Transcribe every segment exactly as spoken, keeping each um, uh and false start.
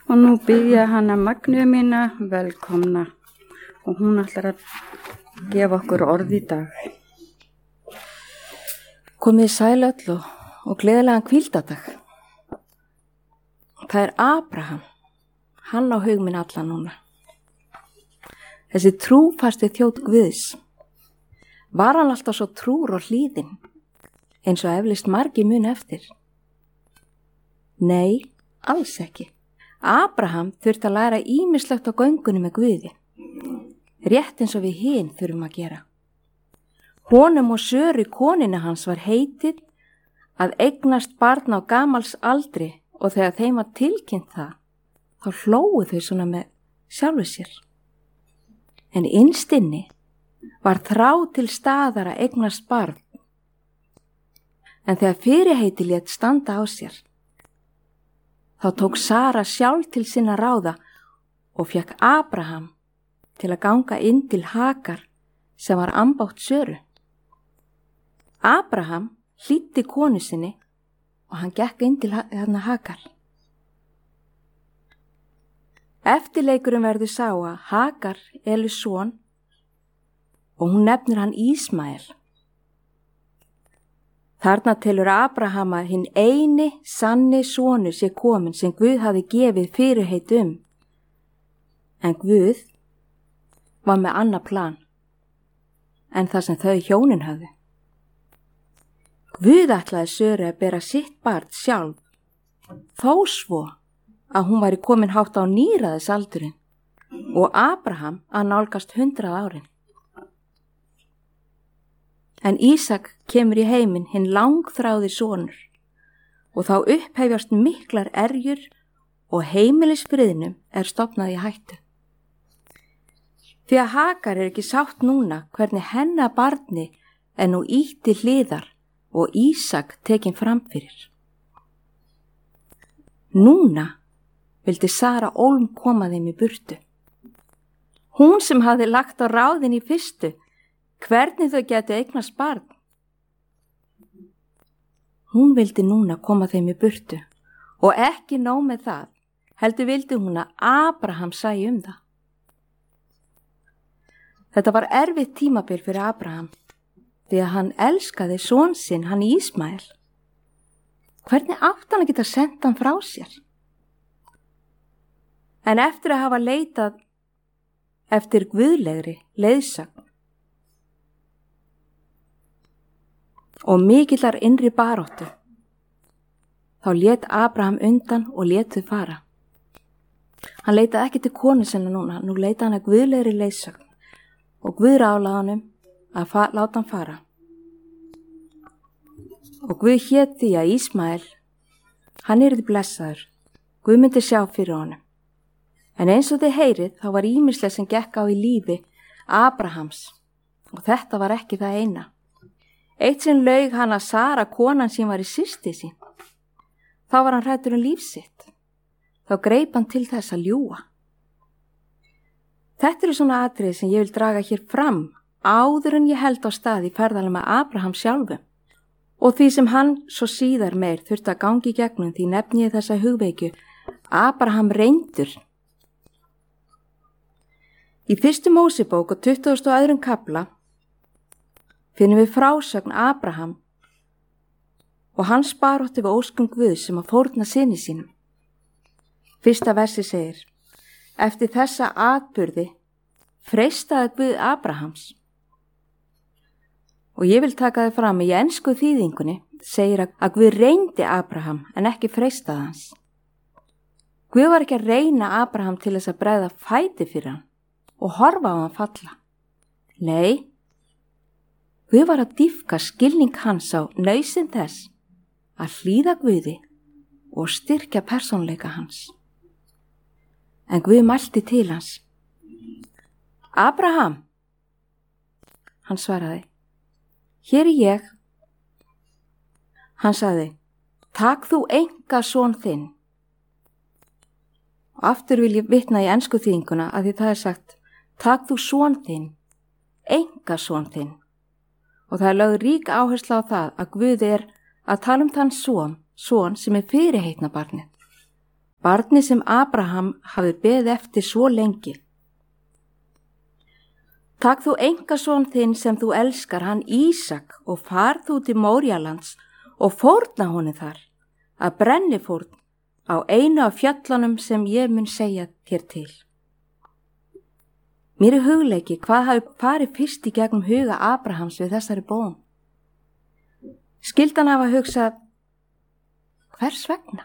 Og nú býð ég hana Magneu mína velkomna og hún ætlar að gefa okkur orð í dag. Komið sæl öll og, og gleðilegan hvíldadag. Það er Abraham, hann á hug minn alla núna. Þessi trúfasti þjónn Guðs. Var hann alltaf svo trúr og hlýðinn, eins og eflaust margir muni eftir? Nei, alls ekki. Abraham þurfti að læra ýmislegt á göngunni með Guði, rétt eins og við hin þurfum að gera. Honum og Söru koninu hans var heitið að eignast barn á gamals aldri og þegar þeim var tilkynnt það, þá hlógu þau svona með sjálfu sér. En innst inni var þrá til staðar að eignast barn. En þegar fyrirheiti lét standa á sér, þá tók Sara sjálf til sinna ráða og fékk Abraham til að ganga inn til Hagar sem var ambátt Söru. Abraham hlýddi konu sinni og hann gekk inn til hérna Hagar. Eftirleikurinn verður sá að Hagar elur son og hún nefnir hann Ísmael. Þarna telur Abraham að hinn eini sanni sonur sé komin sem Guð hafi gefið fyrirheit um. En Guð var með annað plan en það sem þau hjónin höfðu. Guð ætlaði Söru að bera sitt barn sjálf, þó svo að hún væri komin hátt á níræðisaldurinn og Abraham að nálgast hundrað árin. En Ísak kemur í heiminn hinn langþráði sonur og þá upphefjast miklar erjur og heimilisfriðnum er stofnað í hættu. Því að Hagar er ekki sátt núna hvernig hennar barni er nú ýtt til hliðar og Ísak tekinn fram fyrir. Núna vildi Sara ólm koma þeim í burtu. Hún sem hafði lagt á ráðin í fyrstu, hvernig þau getu eignast barn. Hún vildi núna koma þeim í burtu og ekki nóg með það, heldur vildi hún að Abraham sæi um það. Þetta var erfitt tímabil fyrir Abraham, því að hann elskaði son sinn, hann Ísmael. Hvernig átti hann að geta sent hann frá sér? En eftir að hafa leitað eftir guðlegri leiðsögn og mikillar innri baráttu, þá lét Abraham undan og lét þau fara. Hann leitaði ekki til konu sinna núna, nú leitaði hann að guðlegri leiðsögn og Guð ráðlagði honum að fa- láta hann fara. Og Guð hét því að Ísmael, hann yrði blessaður, Guð myndi sjá fyrir honum. En eins og þið heyrið, þá var ýmislegt sem gekk á í lífi Abrahams og þetta var ekki það eina. Eitt sinn laug hann að Sara, konan sín, var í systir sín. Þá var hann hræddur um líf sitt. Þá greip hann til þess að ljúga. Þetta eru svona atriði sem ég vil draga hér fram áður en ég held á stað í ferðalag með Abraham sjálfum og því sem hann svo síðar meir þurfti að gangi í gegnum, því nefni ég þessa hugveikju Abraham reyndur. Í fyrstu Mósebók og tuttugasta og öðrum kafla finnum við frásögn Abraham og hans baráttu við óskum Guðs sem að fórna syni sínum. Fyrsta versi segir: Eftir þessa atburði freistaði Guð Abrahams. Og ég vil taka þið fram í ensku þýðingunni segir að Guð reyndi Abraham en ekki freistaði hans. Guð var ekki að reyna Abraham til þess að bregða fæti fyrir hann og horfa á hann falla. Nei, Guð var að dýpka skilning hans á nauðsyn þess að hlýða Guði og styrkja persónleika hans. En Guð mælti til hans: Abraham. Hann svaraði: Hér er ég. Hann sagði: Takk þú enga son þinn. Og aftur vil ég vitna í ensku þýðinguna að því það er sagt: Takk þú son þinn, enga son þinn. Og það er lögð rík áhersla á það að Guð er að tala um þann son, son sem er fyrirheitna barnið. barni sem Abraham hafði beðið eftir svo lengi. Takk þú einkason þinn sem þú elskar, hann Ísak, og far þú til Móríalands og fórna honum þar, að brennifórn á einu af fjöllunum sem ég mun segja þér til. Mér er hugleiki hvað hafi farið fyrst í gegnum huga Abrahams við þessari bón. Skyldi hann hafa hugsað, hvers vegna?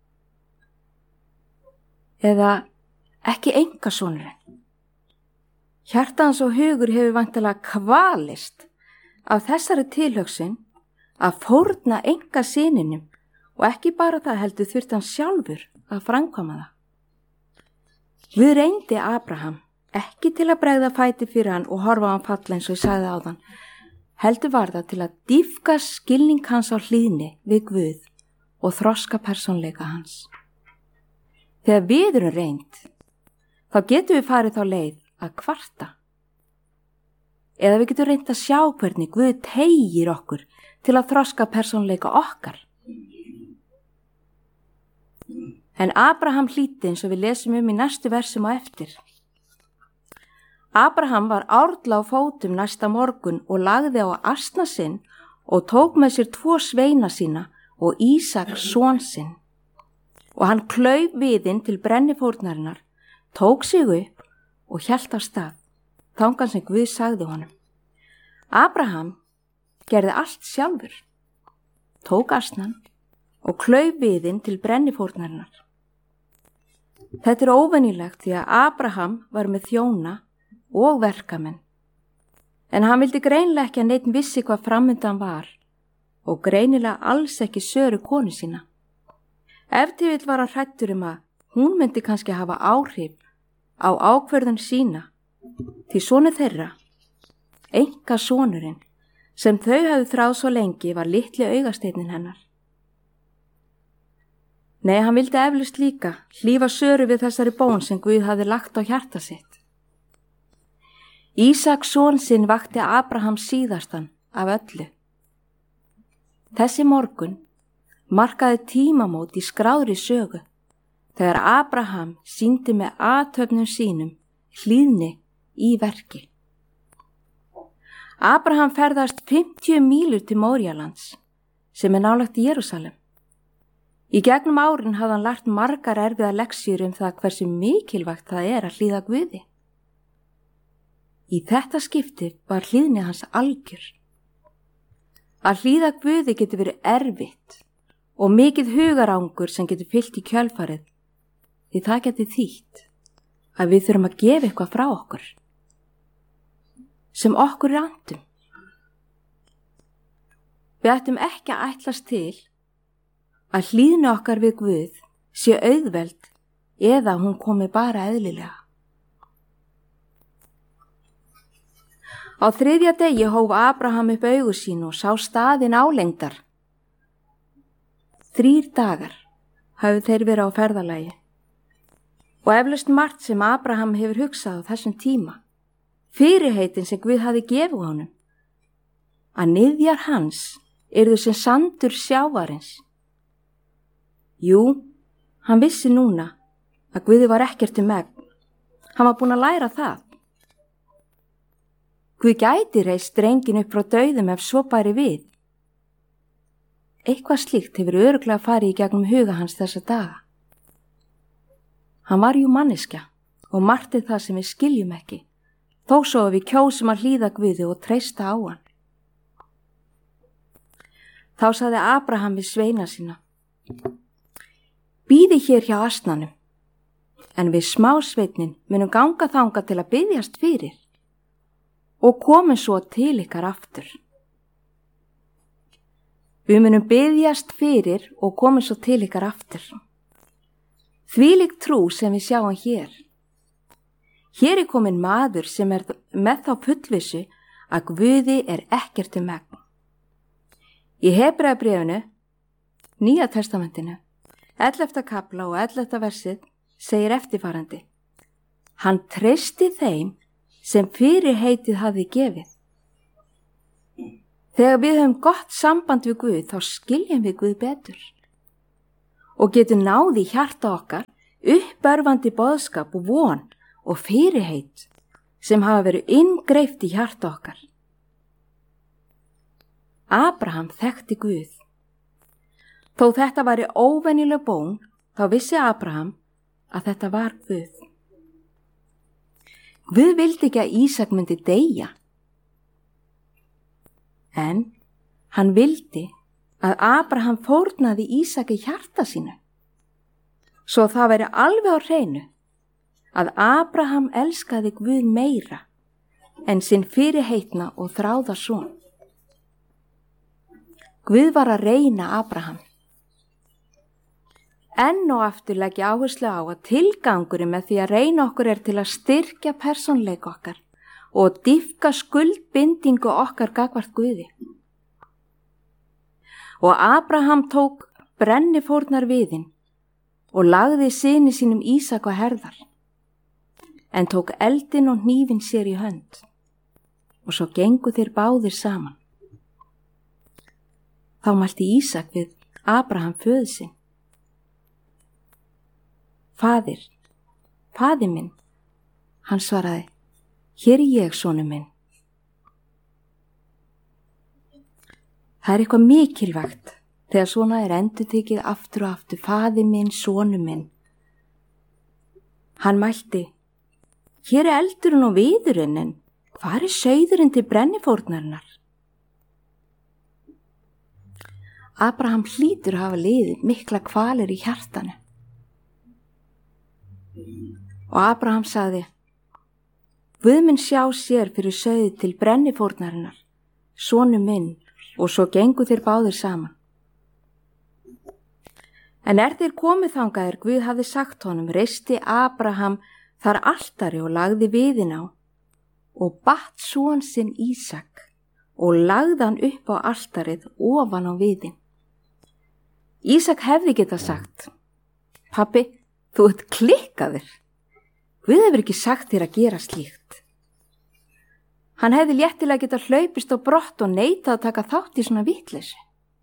Eða ekki einkasonurinn? Hjarta hans og hugur hefur vantilega kvalist af þessari tilhugsun að fórna einkasyninum, og ekki bara það heldur þurfti hann sjálfur að framkvæma það. Guð reyndi Abraham ekki til að bregða fæti fyrir hann og horfa á hann falla eins og ég sagði áðan, heldur var það til að dýpka skilning hans á hlýðni við Guð og þroska persónleika hans. Þegar við erum reynd, þá getum við farið þá leið að kvarta. Eða við getum reynd að sjá hvernig Guð teygir okkur til að þroska persónleika okkar. En Abraham hlýddi eins og við lesum um í næstu versum á eftir. Abraham var árla á fótum næsta morgun og lagði á asna sinn og tók með sér tvo sveina sína og Ísak son sinn. Og hann klauf viðinn til brennifórnarinnar, tók sig upp og hélt af stað, þangað sem Guð sagði honum. Abraham gerði allt sjálfur, tók asnan og klauf viðinn til brennifórnarinnar. Þetta er óvenjulegt því að Abraham var með þjóna og verkamenn, en hann vildi greinilega ekki að neinn vissi hvað framundan var og greinilega alls ekki Söru konu sína. Ef til vill var hann hræddur um að hún myndi kannski hafa áhrif á ákvörðun sína, því sonur þeirra, einkasonurinn, sem þau hafði þráð svo lengi, var litli augasteinin hennar. Nei, hann vildi eflaust líka hlífa Söru við þessari bón sem Guð hafði lagt á hjarta sitt. Ísak son sinn vakti Abraham síðastan af öllu. Þessi morgun markaði tímamót í skráðri sögu, þegar Abraham sýndi með athöfnum sínum hlýðni í verki. Abraham ferðast fimmtíu mílur til Móríalands, sem er nálægt Jerúsalem. Í gegnum árin hafði hann lært margar erfiða leksjur um það hversu mikilvægt það er að hlýða Guði. Í þetta skipti var hlýðni hans algjör. Að hlýða Guði getur verið erfitt og mikið hugarangur sem getur fyllt í kjölfarið, því það getur þýtt að við þurfum að gefa eitthvað frá okkur, sem okkur er andum. Við ættum ekki að ætlast til að hlýðni okkar við Guð sé auðveld eða hún komi bara eðlilega. Á þriðja degi hóf Abraham upp augu sín og sá staðinn álengdar. Þrír dagar hafðu þeir verið á ferðalagi og eflaust margt sem Abraham hefur hugsað á þessum tíma, fyrirheitin sem Guð hafi gefið honum, að niðjar hans yrðu sem sandur sjávarins. Jú, hann vissi núna að Guði var ekkert um megn. Hann var búinn að læra það. Guð gæti reist drenginn upp frá dauðum ef svo bæri við. Eitthvað slíkt hefur örugglega farið í gegnum huga hans þessa daga. Hann var jú manneskja og margt er það sem við skiljum ekki, þó svo að við kjósum að hlýða Guði og treysta á hann. Þá sagði Abraham við sveina sína: Bíði hér hjá asnanum, en við smásveitnin munum ganga þangað til að biðjast fyrir og komum svo til ykkar aftur. Við munum biðjast fyrir og komum svo til ykkar aftur. Þvílík trú sem við sjáum hér. Hér er komin maður sem er með þá fullvissu að Guði er ekkert um megn. Í Hebreabréfinu, Nýja testamentinu, ellefta kafla og ellefta versið segir eftirfarandi: Hann treysti þeim sem fyrirheitið hafði gefið. Þegar við höfum gott samband við Guð, þá skiljum við Guð betur og getum náð í hjarta okkar uppörvandi boðskap og von og fyrirheit sem hafa verið inngreift í hjarta okkar. Abraham þekkti Guð. Þó þetta væri óvenjuleg bón, þá vissi Abraham að þetta var Guð. Guð vildi ekki að Ísak myndi deyja. En hann vildi að Abraham fórnaði Ísaki hjarta sínu. Svo það væri alveg á hreinu að Abraham elskaði Guð meira en sinn fyrirheitna og þráða son. Guð var að reyna Abraham. Enn og aftur legg ég áherslu á að tilgangurinn með því að reyna okkur er til að styrkja persónleik okkar og dýpka skuldbindingu okkar gagnvart Guði. Og Abraham tók brennifórnar viðinn og lagði syni sínum Ísak á herðar, en tók eldin og hnífinn sér í hönd, og svo gengu þeir báðir saman. Þá mælti Ísak við Abraham föður sinn: Faðir, faðir minn. Hann svaraði: Hér er ég, sonur minn. Það er eitthvað mikilvægt þegar svona er endurtekið aftur og aftur: faðir minn, sonur minn. Hann mælti: Hér er eldurinn og viðurinn, en hvar er sauðurinn til brennifórnarinnar? Abraham hlýtur að hafa liðið mikla kvalir í hjartanu. Og Abraham sagði: Guð minn sjá sér fyrir sauði til brennifórnarinnar, sonur minn, og svo gengu þeir báðir saman. En er þeir komið þangað er Guð hafði sagt honum, reisti Abraham þar altari og lagði viðinn á, og batt son sinn Ísak og lagði hann upp á altarið ofan á viðinn. Ísak hefði getað sagt: Pabbi, þú ert klikkaður. Guð hefur ekki sagt þér að gera slíkt. Hann hefði léttilega getað hlaupist á brott og neitað að taka þátt í svona vitleysu.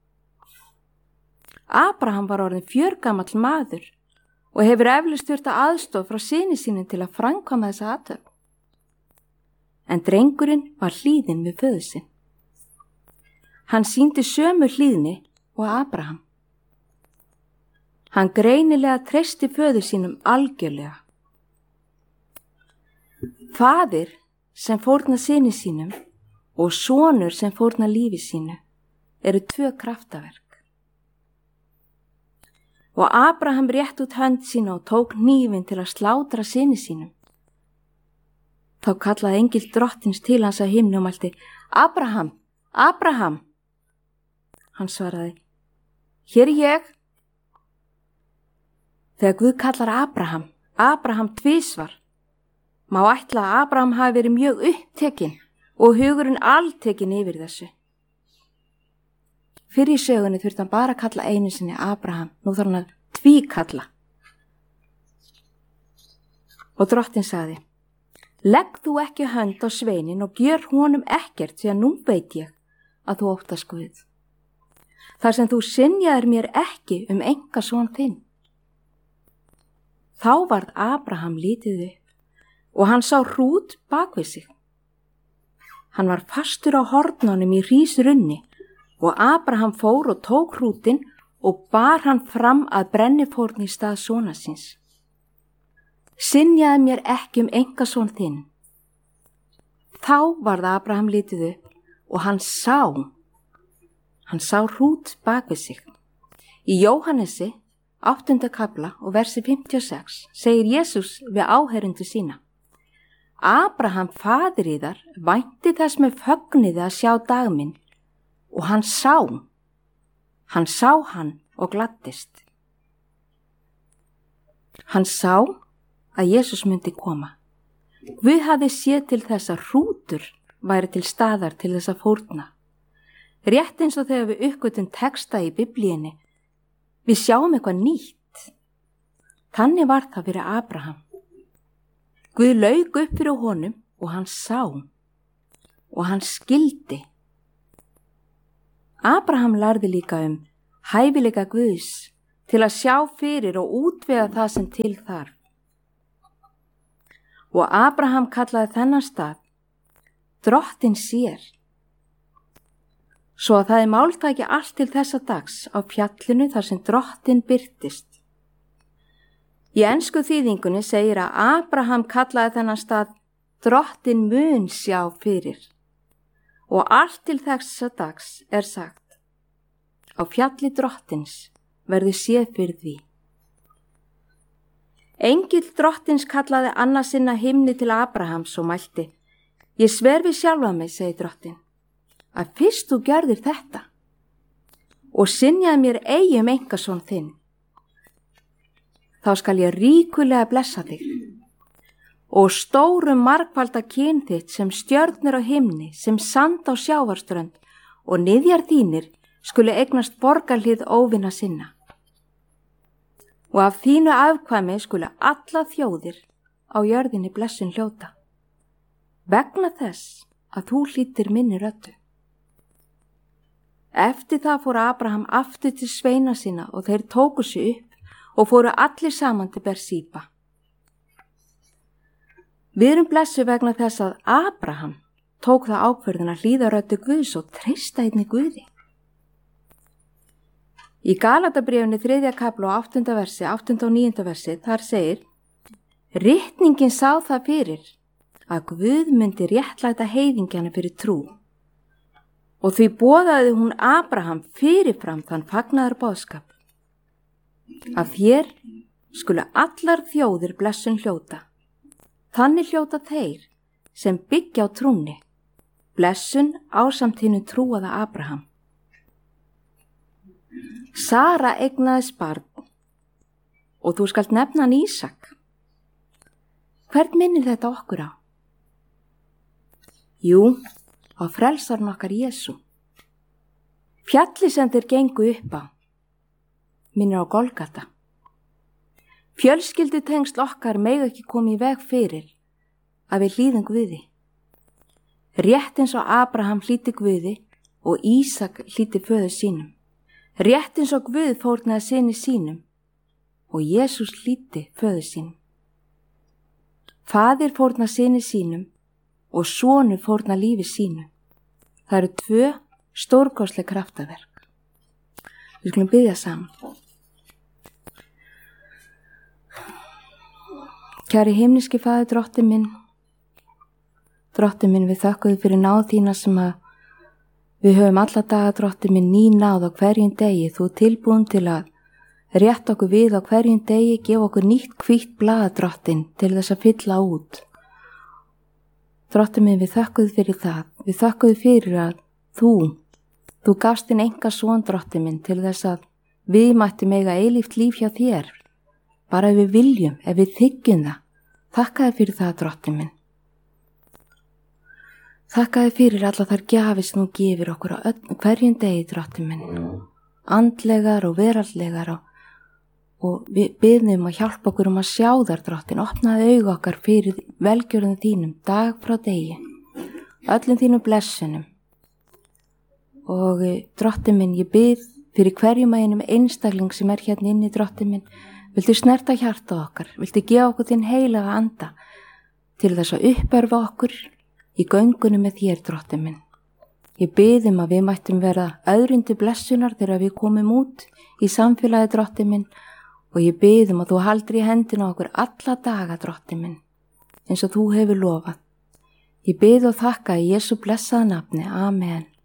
Abraham var orðinn fjörgamall maður og hefur eflaust þurft að aðstoð frá syni sínum til að framkvæma þessa athöfn. En drengurinn var hlýðinn við föður sinn. Hann sýndi sömu hlýðni og Abraham. Hann greinilega treysti föður sínum algjörlega. Faðir sem fórna syni sínum og sonur sem fórna lífi sínu eru tvö kraftaverk. Og Abraham rétt út hönd sína og tók hnífinn til að slátra syni sínum. Þá kallaði engill drottins til hans að himni og mælti: Abraham, Abraham. Hann svaraði: Hér er ég. Þegar Guð kallar Abraham, Abraham tvisvar, má ætla að Abraham hafi verið mjög upptekinn og hugurinn alltekinn yfir þessu. Fyrir í sögunni þurfti hann bara að kalla einu sinni Abraham, nú þarf hann að tvíkalla. Og drottinn sagði: Legg þú ekki hönd á sveinin og gjör honum ekkert, því að nú veit ég að þú óttast Guð. Þar sem þú synjaðir mér ekki um enga son þinn. Þá varð Abraham lítið upp og hann sá hrút bak við sig. Hann var fastur á hornunum í hrísrunni og Abraham fór og tók hrútinn og bar hann fram að brennifórn í stað sona síns. Synjaði mér ekki um enga son þinn. Þá varð Abraham lítið upp og hann sá, hann sá hrút bak við sig. Í Jóhannesi áttunda kafla og versi fimmtíu og sex segir Jesús við áheyrendur sína: Abraham faðir yðar vænti þess með fögnuði að sjá dag minn, og hann sá, hann sá hann og gladdist. Hann sá að Jesús myndi koma. Guð hafði séð til þess að hrútur væri til staðar til þess að fórna. Rétt eins og þegar við uppgötum texta í Biblíunni, við sjáum eitthvað nýtt. Þannig var það fyrir Abraham. Guð lauk upp fyrir honum og hann sá og hann skildi. Abraham lærði líka um hæfileika Guðs til að sjá fyrir og útvega það sem til þarf. Og Abraham kallaði þennan stað Drottinn sér. Svo að það er máltæki allt til þessa dags á fjallinu þar sem Drottinn birtist. Í ensku þýðingunni segir að Abraham kallaði þennan stað Drottinn mun sjá fyrir. Og allt til þessa dags er sagt: á fjalli Drottins verður séð fyrir því. Engill Drottins kallaði annað sinna himni til Abrahams og mælti: ég sver við sjálfa mig, segir Drottinn, að fyrst þú gjörðir þetta og synjaði mér eigi um einkason þinn, þá skal ég ríkulega blessa þig og stórum margfalda kyn þitt sem stjörnur á himni, sem sand á sjávarströnd, og niðjar þínir skuli eignast borgarhlið óvinna sinna. Og af þínu afkvæmi skuli alla þjóðir á jörðinni blessun hljóta, vegna þess að þú hlýtir minni röddu. Eftir það fór Abraham aftur til sveina sína og þeir tóku sig upp og fóru allir saman til Bersíba. Við erum blessu vegna þess að Abraham tók það ákvörðun að hlýða röddu Guðs og treysta einni Guði. Í Galatabréfinu þriðja kafla og áttunda versi, áttunda og níunda versi, þar segir: ritningin sá það fyrir að Guð myndi réttlæta heiðingjana fyrir trú, og því boðaði hún Abraham fyrirfram þann fagnaðar boðskap að þér skulu allar þjóðir blessun hljóta. Þannig hljóta þeir sem byggja á trúnni blessun ásamt hinu trúaða Abraham. Sara eignaðist barn og þú skalt nefna hann Ísak. Hvern minnir þetta okkur á? Jú, á frelsarinn okkar Jesú. Fjalli sem þeir gengu upp á minnir á Golgata. Fjölskyldu tengsl okkar mega ekki koma í veg fyrir að við hlýðum Guði. Rétt eins og Abraham hlýddi Guði og Ísak hlýddi föður sínum. Rétt eins og Guð fórnaði syni sínum og Jesús hlýddi föður sínum. Faðir fórnaði syni sínum og sonur fórnaði lífi sínu. Það eru tvö stórkostleg kraftaverk. Við skulum biðja saman. Kæri himneski Faðir, Drottinn minn, Drottinn minn, við þökkum þér fyrir náð þína sem að við höfum alla daga, Drottinn minn, ný náð á hverjum degi. Þú tilbúin til að rétta okkur við á hverjum degi, gefa okkur nýtt hvítt blað, Drottinn, til þess að fylla út. Drottinn minn, við þökkum þér fyrir það. Við þökkum þér fyrir að þú, þú gafst þinn enga son, Drottinn minn, til þess að við mættum eiga eilíft líf hjá þér. Bara ef við viljum, ef við þiggjum það. Þakka þér fyrir það, Drottinn minn. Þakka þér fyrir alla þær gjafir sem þú gefur okkur á öll, hverjum degi, Drottinn minn. Andlegar og veraldlegar og, og við biðnum að hjálpa okkur um að sjá þar, Drottinn. Opnaði augu okkar fyrir velgjörðum þínum dag frá degi. Öllum þínum blessunum. Og Drottinn minn, ég bið fyrir hverjum einum einstakling sem er hérna inni, Drottinn minn. Viltu snerta hjarta okkar, viltu gefa okkur þinn heilaga anda til þess að uppörfa okkur í göngunum með þér, Drottinn minn. Ég bið um að við mættum vera öðrum til blessunar þegar við komum út í samfélagi, Drottinn minn, og ég bið um að þú haldir í hendina okkur alla daga, Drottinn minn, eins og þú hefur lofað. Ég bið og þakka í Jesú blessaða nafni. Amen.